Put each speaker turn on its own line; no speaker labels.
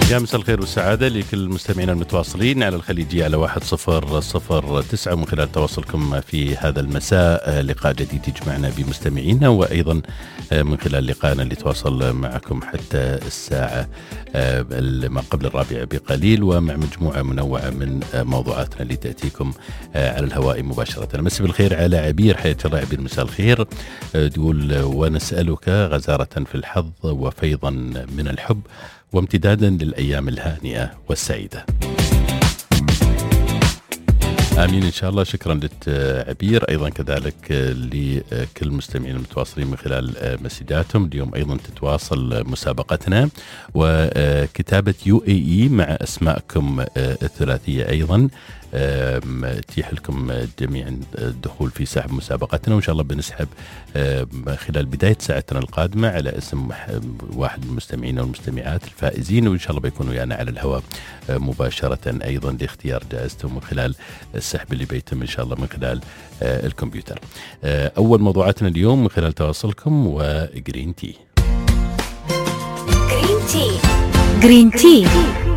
يا مساء الخير والسعادة لكل المستمعين المتواصلين على الخليجية على 1009 من خلال تواصلكم في هذا المساء. لقاء جديد يجمعنا بمستمعينا، وأيضا من خلال لقائنا اللي تواصل معكم حتى الساعة ما قبل 4 بقليل، ومع مجموعة منوعة من موضوعاتنا اللي تأتيكم على الهواء مباشرة. مساء بالخير على عبير، حياة الله عبير، مساء الخير. تقول: ونسألك غزارة في الحظ وفيضا من الحب وامتدادا للأيام الهانئة والسعيدة. آمين إن شاء الله. شكرا لعبير، أيضا كذلك لكل المستمعين المتواصلين من خلال مسجاتهم. اليوم أيضا تتواصل مسابقتنا وكتابة UAE مع أسماءكم الثلاثية، أيضا تيح لكم جميعا الدخول في سحب مسابقتنا، وإن شاء الله بنسحب خلال بداية ساعتنا القادمة على اسم واحد من المستمعين والمستمعات الفائزين، وإن شاء الله بيكونوا ويانا على الهواء مباشرة أيضا لاختيار جائزتهم من خلال السحب اللي بيتم إن شاء الله من خلال الكمبيوتر. أول موضوعاتنا اليوم من خلال تواصلكم وجرين تي.
جرين تي